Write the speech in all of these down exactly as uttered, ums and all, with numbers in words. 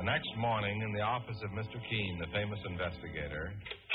The next morning, in the office of Mister Keene, the famous investigator.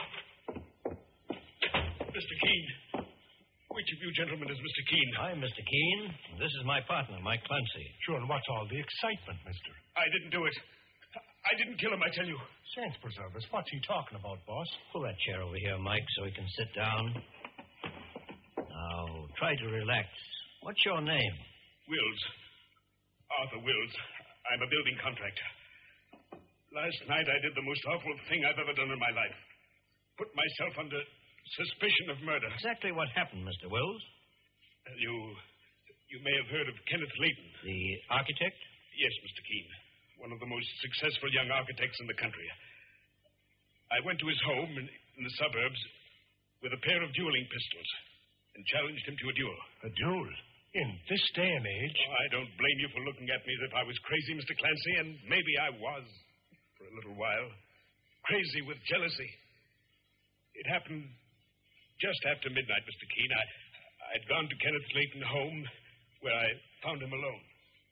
Mister Keene. Which of you gentlemen is Mister Keene? I'm Mister Keene. This is my partner, Mike Clancy. Sure, and what's all the excitement, mister? I didn't do it. I didn't kill him, I tell you. Saints preserve us. What's he talking about, boss? Pull that chair over here, Mike, so he can sit down. Now, try to relax. What's your name? Wills. Arthur Wills. I'm a building contractor. Last night I did the most awful thing I've ever done in my life. Put myself under suspicion of murder. Exactly what happened, Mister Wills? Uh, you you may have heard of Kenneth Layton. The architect? Yes, Mister Keene. One of the most successful young architects in the country. I went to his home in, in the suburbs with a pair of dueling pistols and challenged him to a duel. A duel? In this day and age? Oh, I don't blame you for looking at me as if I was crazy, Mister Clancy, and maybe I was for a little while. Crazy with jealousy. It happened just after midnight, Mister Keene. I, I'd gone to Kenneth Layton's home where I found him alone.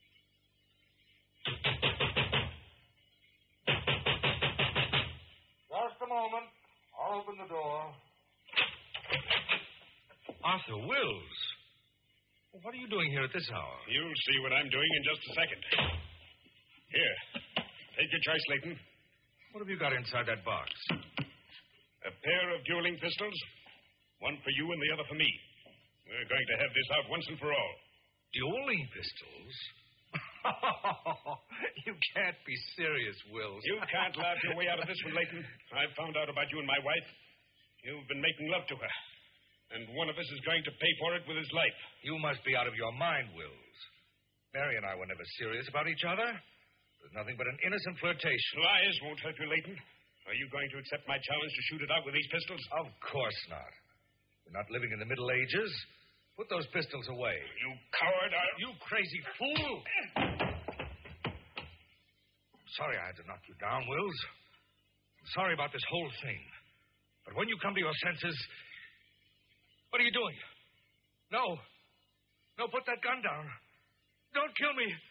Just a moment. I'll open the door. Arthur Wills. What are you doing here at this hour? You'll see what I'm doing in just a second. Here. Take your choice, Layton. What have you got inside that box? A pair of dueling pistols. One for you and the other for me. We're going to have this out once and for all. Dueling pistols? You can't be serious, Wills. You can't laugh your way out of this one, Layton. I've found out about you and my wife. You've been making love to her. And one of us is going to pay for it with his life. You must be out of your mind, Wills. Mary and I were never serious about each other. It was nothing but an innocent flirtation. Lies won't hurt you, Layton. Are you going to accept my challenge to shoot it out with these pistols? Of course not. We're not living in the Middle Ages. Put those pistols away. You coward. I... You crazy fool. Sorry I had to knock you down, Wills. I'm sorry about this whole thing. But when you come to your senses... What are you doing? No. No, put that gun down. Don't kill me.